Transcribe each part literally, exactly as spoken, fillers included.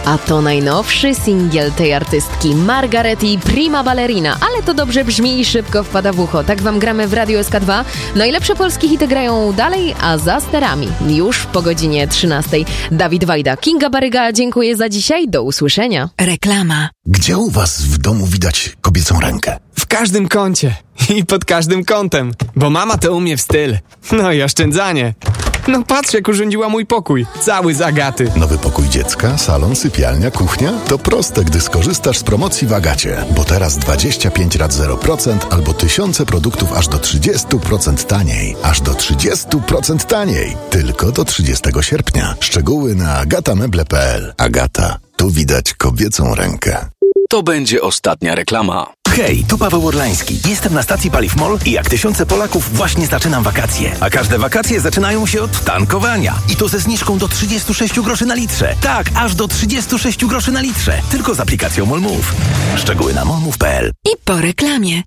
A to najnowszy singiel tej artystki Margaretti, Prima Ballerina. Ale to dobrze brzmi i szybko wpada w ucho. Tak wam gramy w Radio S K dwa. Najlepsze polskie hity grają dalej, a za sterami już po godzinie trzynastej. Dawid Wajda, Kinga Baryga, dziękuję za dzisiaj. Do usłyszenia. Reklama. Gdzie u was w domu widać kobiecą rękę? W każdym kącie i pod każdym kątem, bo mama to umie w styl. No i oszczędzanie. No patrz, jak urządziła mój pokój. Cały z Agaty. Nowy pokój dziecka, salon, sypialnia, kuchnia? To proste, gdy skorzystasz z promocji w Agacie. Bo teraz dwadzieścia pięć rat zero procent albo tysiące produktów aż do trzydzieści procent taniej. Aż do trzydzieści procent taniej. Tylko do trzydziestego sierpnia. Szczegóły na agatameble kropka p l. Agata. Tu widać kobiecą rękę. To będzie ostatnia reklama. Hej, tu Paweł Orlański. Jestem na stacji Paliw Mol i jak tysiące Polaków właśnie zaczynam wakacje. A każde wakacje zaczynają się od tankowania. I to ze zniżką do trzydzieści sześć groszy na litrze. Tak, aż do trzydzieści sześć groszy na litrze. Tylko z aplikacją MOLMOV. Szczegóły na molmove kropka p l. I po reklamie.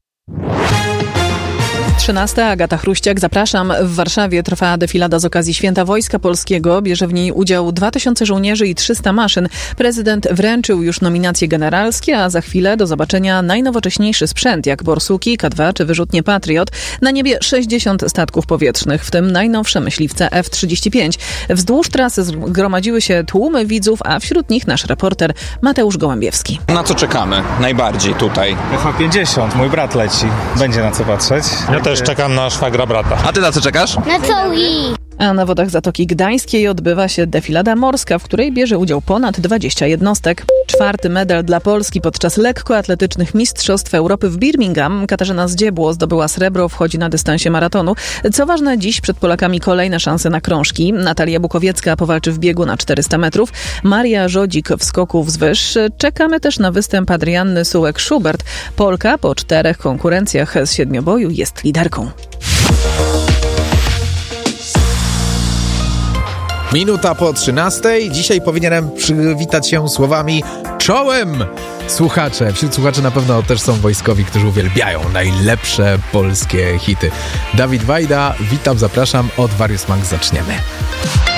trzynasta. Agata Chruściak. Zapraszam. W Warszawie trwa defilada z okazji Święta Wojska Polskiego. Bierze w niej udział dwa tysiące żołnierzy i trzysta maszyn. Prezydent wręczył już nominacje generalskie, a za chwilę do zobaczenia najnowocześniejszy sprzęt, jak borsuki, K dwa czy wyrzutnie Patriot. Na niebie sześćdziesiąt statków powietrznych, w tym najnowsze myśliwce F trzydzieści pięć. Wzdłuż trasy zgromadziły się tłumy widzów, a wśród nich nasz reporter Mateusz Gołębiewski. Na co czekamy najbardziej tutaj? F A pięćdziesiąt, mój brat leci. Będzie na co patrzeć. Ja też czekam na szwagra brata. A ty na co czekasz? Na czołgi. A na wodach Zatoki Gdańskiej odbywa się defilada morska, w której bierze udział ponad dwadzieścia jednostek. Czwarty medal dla Polski podczas lekkoatletycznych Mistrzostw Europy w Birmingham. Katarzyna Zdziebło zdobyła srebro, wchodzi na dystansie maratonu. Co ważne, dziś przed Polakami kolejne szanse na krążki. Natalia Bukowiecka powalczy w biegu na czterysta metrów. Maria Żodzik w skoku wzwyż. Czekamy też na występ Adrianny Sułek-Schubert. Polka po czterech konkurencjach z siedmioboju jest liderką. Minuta po trzynastej. Dzisiaj powinienem przywitać się słowami czołem! Słuchacze, wśród słuchaczy na pewno też są wojskowi, którzy uwielbiają najlepsze polskie hity. Dawid Wajda, witam, zapraszam, od Warius Max zaczniemy.